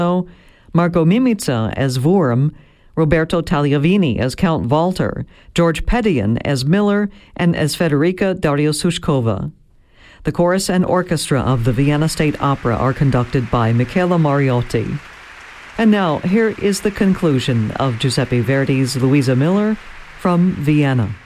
Marco Mimica as Wurm, Roberto Tagliavini as Count Walter, George Pedian as Miller, and as Federica Dariosushkova. The chorus and orchestra of the Vienna State Opera are conducted by Michela Mariotti. And now, here is the conclusion of Giuseppe Verdi's Luisa Miller from Vienna.